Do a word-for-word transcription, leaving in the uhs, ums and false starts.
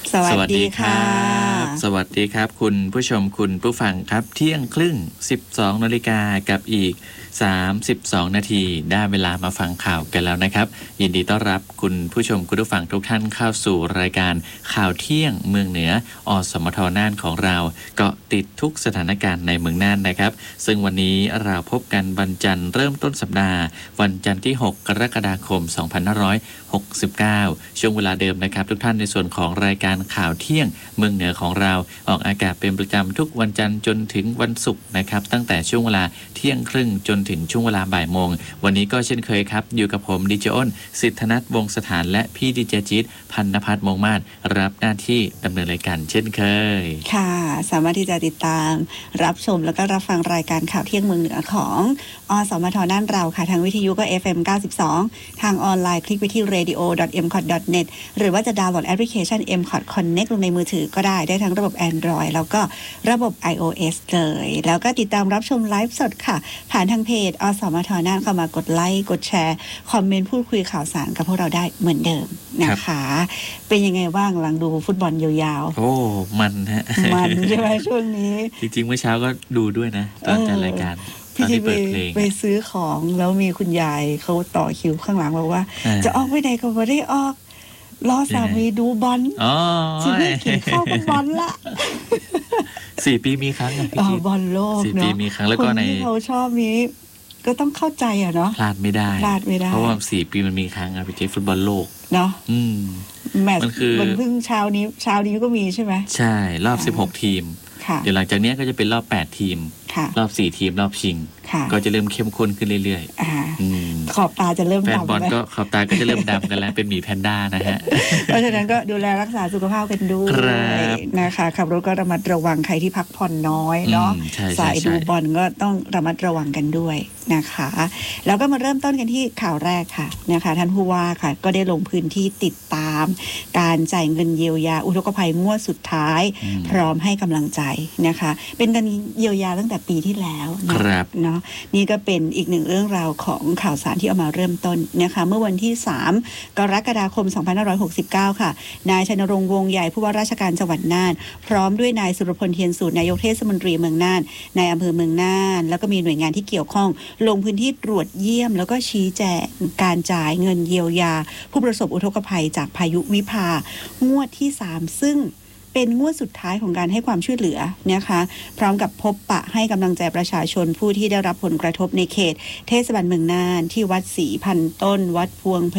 สวัสดีครับสวัสดีครับคุณผู้ชมคุณผู้ฟังครับเที่ยงครึ่งสิบสองนาฬิกากับอีกสามสิบสองนาทีได้เวลามาฟังข่าวกันแล้วนะครับยินดีต้อนรับคุณผู้ชมคุณผู้ฟังทุกท่านเข้าสู่รายการข่าวเที่ยงเมืองเหนืออสมทน่านของเราเกาะติดทุกสถานการณ์ในเมืองน่านนะครับซึ่งวันนี้เราพบกันวันจันทร์เริ่มต้นสัปดาห์วันจันทร์ที่หกกรกฎาคมสองพันห้าร้อยหกสิบเก้าช่วงเวลาเดิมนะครับทุกท่านในส่วนของรายการข่าวเที่ยงเมืองเหนือของเราออกอากาศเป็นประจำทุกวันจันทร์จนถึงวันศุกร์นะครับตั้งแต่ช่วงเวลาเที่ยงครึ่งจนถึงช่วงเวลาบ่ายโมงวันนี้ก็เช่นเคยครับอยู่กับผมดีเจอ้นสิทธนัทวงศ์สถานและพี่ดีเจจิตพันนภัทรมงมาศรับหน้าที่ดำเนินรายการเช่นเคยค่ะสามารถที่จะติดตามรับชมแล้วก็รับฟังรายการข่าวเที่ยงเมืองเหนือของอสมทน่านเราค่ะทางวิทยุก็ เอฟ เอ็ม เก้าสิบสอง ทางออนไลน์คลิกไปที่ เรดิโอ ดอท เอ็ม คอท ดอท เน็ต หรือว่าจะดาวน์โหลดแอปพลิเคชัน เอ็ม คอท Connect ลงในมือถือก็ได้ได้ทั้งระบบ Android แล้วก็ระบบ iOS เลยแล้วก็ติดตามรับชมไลฟ์สดค่ะผ่านทางเพจอสมทน่านเข้ามากดไลค์กดแชร์คอมเมนต์พูดคุยข่าวสารกับพวกเราได้เหมือนเดิมนะคะเป็นยังไงบ้างหลังดูฟุตบอลยาวๆโอ้มันฮะมันใช่ไหมช่วงนี้จริงๆเมื่อเช้าก็ดูด้วยนะตอนจัดรายการพี่ที่ไปไปซื้อของแล้วมีคุณยายเขาต่อคิวข้างหลังบอกว่าจะออกไปไหนก็ไม่ได้ออกรอสามีดูบอลฉันไม่กินข้าวกับบอลละสี่ปีมีครั้งอะพี่จิ๊บอลโลกเนาะสี่ปีมีครั้งแล้วก็ในคนที่เขาชอบนี้ก็ต้องเข้าใจอะเนาะพลาดไม่ได้พลาดไม่ได้เพราะว่าสี่ปีมันมีครั้งอะพี่จิ๊ฟุตบอลโลกเนาะอืมแมตช์มันเพิ่งเช้านี้เช้านี้ก็มีใช่ไหมใช่รอบสิบหกทีมเดี๋ยวหลังจากนี้ก็จะเป็นรอบแปดทีมรอบสี่ทีมรอบชิงก็จะเริ่มเข้มข้นขึ้นเรื่อยๆขอบตาจะเริ่มดำแฟนบอลก็ขอบตาก็จะเริ่มดำกันแล้วเป็นหมีแพนด้านะฮะเพราะฉะนั้นก็ดูแลรักษาสุขภาพกันด้วยนะคะขับรถก็ระมัดระวังใครที่พักผ่อนน้อยเนาะสายดูบอลก็ต้องระมัดระวังกันด้วยนะคะแล้วก็มาเริ่มต้นกันที่ข่าวแรกค่ะนะคะท่านผู้ว่าค่ะก็ได้ลงพื้นที่ติดตามการจ่ายเงินเยียวยาอุทกภัยงวดสุดท้ายพร้อมให้กำลังใจนะคะเป็นการเยียวยาตั้งแต่ปีที่แล้วเนาะนี่ก็เป็นอีกหนึ่งเรื่องราวของข่าวสารที่เอามาเริ่มต้นนะคะเมื่อวันที่สามกรกฎาคมสองพันห้าร้อยหกสิบเก้าค่ะนายชัยนรงค์วงศ์ใหญ่ผู้ว่าราชการจังหวัดน่านพร้อมด้วยนายสุรพลเทียนสูตรนายกเทศมนตรีเมืองน่านนายอำเภอเมืองน่านแล้วก็มีหน่วยงานที่เกี่ยวข้องลงพื้นที่ตรวจเยี่ยมแล้วก็ชี้แจงการจ่ายเงินเยียวยาผู้ประสบอุทกภัยจากพายุวิภางวดที่สามซึ่งเป็นงวดสุดท้ายของการให้ความช่วยเหลือนะคะพร้อมกับพบปะให้กำลังใจประชาชนผู้ที่ได้รับผลกระทบในเขตเทศบาลเมืองน่านที่วัดศรีพันต้นวัดพวง